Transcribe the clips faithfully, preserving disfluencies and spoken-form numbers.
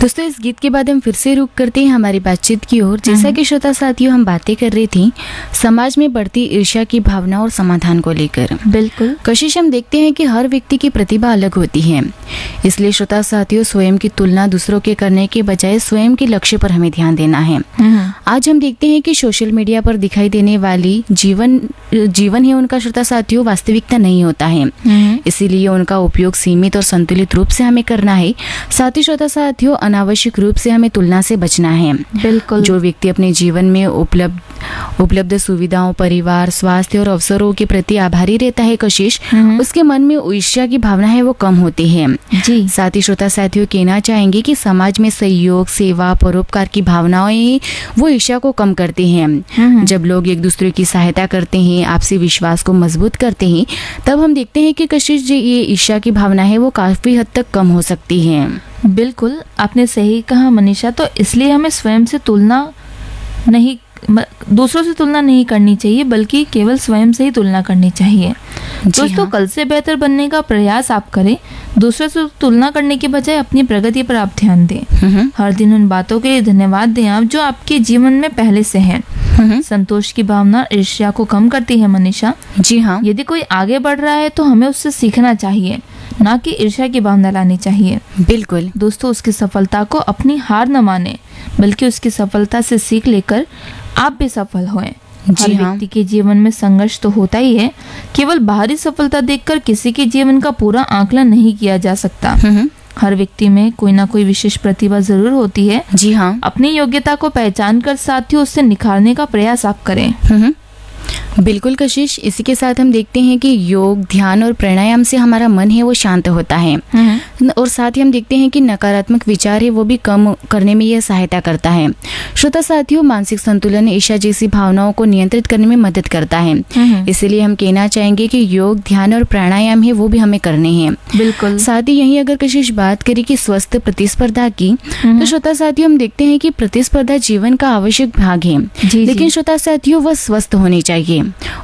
दोस्तों, इस गीत के बाद हम फिर से रुक करते हैं हमारी बातचीत की ओर। जैसा कि श्रोता साथियों, हम बातें कर रही थी समाज में बढ़ती ईर्ष्या की भावना और समाधान को लेकर। बिल्कुल कशिश, हम देखते हैं कि हर व्यक्ति की प्रतिभा अलग होती है, इसलिए श्रोता साथियों, स्वयं की तुलना दूसरों के करने के बजाय स्वयं के लक्ष्य पर हमें ध्यान देना है। आज हम देखते हैं कि सोशल मीडिया पर दिखाई देने वाली जीवन जीवन ही उनका श्रोता साथियों वास्तविकता नहीं होता है, इसीलिए उनका उपयोग सीमित और संतुलित रूप से हमें करना है। साथ ही श्रोता साथियों, अनावश्यक रूप से हमें तुलना से बचना है। बिल्कुल जो व्यक्ति अपने जीवन में उपलब्ध उपलब्ध सुविधाओं, परिवार, स्वास्थ्य और अवसरों के प्रति आभारी रहता है कशिश, उसके मन में ईर्ष्या की भावना है वो कम होती है। जी साथ ही श्रोता साथियों, कहना चाहेंगे कि समाज में सहयोग, सेवा, परोपकार की भावनाएं वो ईर्ष्या को कम करती हैं। जब लोग एक दूसरे की सहायता करते हैं, आपसी विश्वास को मजबूत करते हैं, तब हम देखते हैं कि कशिश जो ये ईर्ष्या की भावना है वो काफी हद तक कम हो सकती है। बिल्कुल आपने सही कहा मनीषा। तो इसलिए हमें स्वयं से तुलना नहीं, दूसरों से तुलना नहीं करनी चाहिए, बल्कि केवल स्वयं से ही तुलना करनी चाहिए। दोस्तों हाँ। कल से बेहतर बनने का प्रयास आप करें, दूसरों से तुलना करने के बजाय अपनी प्रगति पर आप ध्यान दें। हर दिन उन बातों के लिए धन्यवाद दें आप जो आपके जीवन में पहले से हैं। संतोष की भावना ईर्ष्या को कम करती है मनीषा। जी हाँ। यदि कोई आगे बढ़ रहा है तो हमें उससे सीखना चाहिए, ना कि ईर्ष्या की भावना लानी चाहिए। बिल्कुल दोस्तों, उसकी सफलता को अपनी हार न माने, बल्कि उसकी सफलता से सीख लेकर आप भी सफल होएं। हर जी हाँ। व्यक्ति के जीवन में संघर्ष तो होता ही है। केवल बाहरी सफलता देखकर किसी के जीवन का पूरा आकलन नहीं किया जा सकता। हर व्यक्ति में कोई ना कोई विशेष प्रतिभा जरूर होती है। जी हाँ। अपनी योग्यता को पहचान कर साथ ही उससे निखारने का प्रयास आप करें। बिल्कुल कशिश, इसी के साथ हम देखते हैं कि योग, ध्यान और प्राणायाम से हमारा मन है वो शांत होता है, और साथ ही हम देखते हैं कि नकारात्मक विचार है वो भी कम करने में यह सहायता करता है। श्रोता साथियों, मानसिक संतुलन ईर्ष्या जैसी भावनाओं को नियंत्रित करने में मदद करता है, इसीलिए हम कहना चाहेंगे कि योग, ध्यान और प्राणायाम है वो भी हमें करने हैं। बिल्कुल। साथ ही यही अगर कशिश बात करें कि स्वस्थ प्रतिस्पर्धा की, तो श्रोता साथियों, हम देखते हैं कि प्रतिस्पर्धा जीवन का आवश्यक भाग है, लेकिन श्रोता साथियों वह स्वस्थ होनी चाहिए।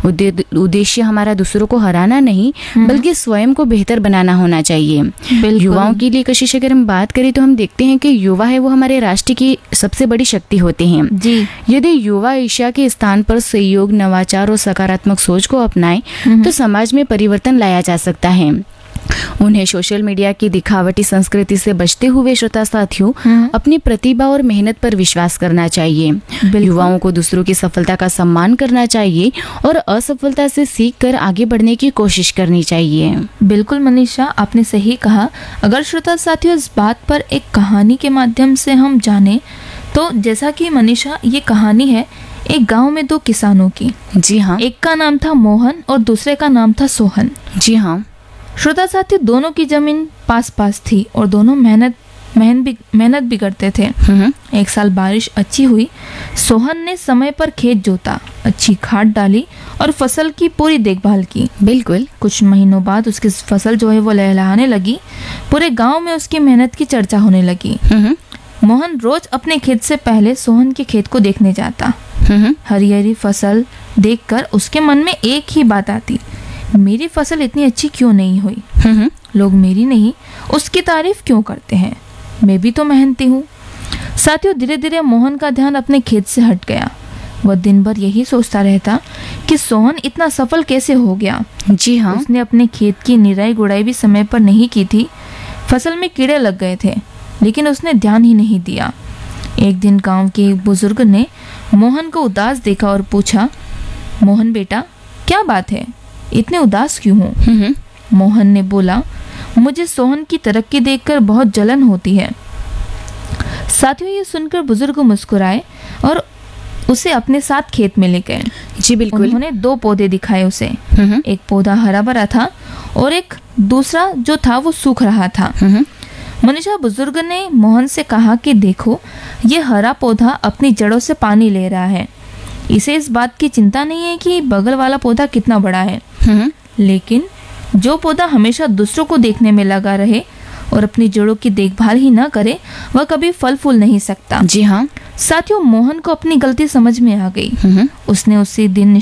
उद्देश्य हमारा दूसरों को हराना नहीं, बल्कि स्वयं को बेहतर बनाना होना चाहिए। युवाओं के लिए कशिश अगर हम बात करें तो हम देखते हैं कि युवा है वो हमारे राष्ट्र की सबसे बड़ी शक्ति होते हैं। जी। यदि युवा ईर्ष्या के स्थान पर सहयोग, नवाचार और सकारात्मक सोच को अपनाए तो समाज में परिवर्तन लाया जा सकता है। उन्हें सोशल मीडिया की दिखावटी संस्कृति से बचते हुए श्रोता साथियों अपनी प्रतिभा और मेहनत पर विश्वास करना चाहिए। युवाओं को दूसरों की सफलता का सम्मान करना चाहिए और असफलता से सीखकर आगे बढ़ने की कोशिश करनी चाहिए। बिल्कुल मनीषा, आपने सही कहा। अगर श्रोता साथियों इस बात पर एक कहानी के माध्यम से हम जाने तो जैसा कि मनीषा ये कहानी है एक गांव में दो किसानों की। जी हाँ। एक का नाम था मोहन और दूसरे का नाम था सोहन। जी हाँ। श्रोता साथियों, दोनों की जमीन पास पास थी और दोनों मेहनत मेहनत भी मेहनत भी करते थे। एक साल बारिश अच्छी हुई। सोहन ने समय पर खेत जोता, अच्छी खाद डाली और फसल की पूरी देखभाल की। बिल्कुल। कुछ महीनों बाद उसकी फसल जो है वो लहलहाने लगी। पूरे गांव में उसकी मेहनत की चर्चा होने लगी। मोहन रोज अपने खेत से पहले सोहन के खेत को देखने जाता। हरी हरी फसल देखकर उसके मन में एक ही बात आती, मेरी फसल इतनी अच्छी क्यों नहीं हुई? लोग मेरी नहीं उसकी तारीफ क्यों करते हैं? मैं भी तो मेहनती हूँ। साथियों, धीरे धीरे मोहन का ध्यान अपने खेत से हट गया। वह दिन भर यही सोचता रहता कि सोहन इतना सफल कैसे हो गया। जी हाँ। उसने अपने खेत की निराई गुड़ाई भी समय पर नहीं की थी। फसल में कीड़े लग गए थे, लेकिन उसने ध्यान ही नहीं दिया। एक दिन गांव के एक बुजुर्ग ने मोहन को उदास देखा और पूछा, मोहन बेटा, क्या बात है, इतने उदास क्यों हो? मोहन ने बोला, मुझे सोहन की तरक्की देखकर बहुत जलन होती है। साथियों, ये सुनकर बुजुर्ग मुस्कुराए और उसे अपने साथ खेत में ले गए। जी बिल्कुल। उन्होंने दो पौधे दिखाए उसे। एक पौधा हरा भरा था और एक दूसरा जो था वो सूख रहा था। मनीषा, बुजुर्ग ने मोहन से कहा कि देखो, ये हरा पौधा अपनी जड़ों से पानी ले रहा है। इसे इस बात की चिंता नहीं है कि बगल वाला पौधा कितना बड़ा है, लेकिन जो पौधा हमेशा दूसरों को देखने में लगा रहे और अपनी जड़ों की देखभाल ही ना करे, वह कभी फल फूल नहीं सकता। जी हाँ। साथियों, मोहन को अपनी गलती समझ में आ गई। उसने उसी दिन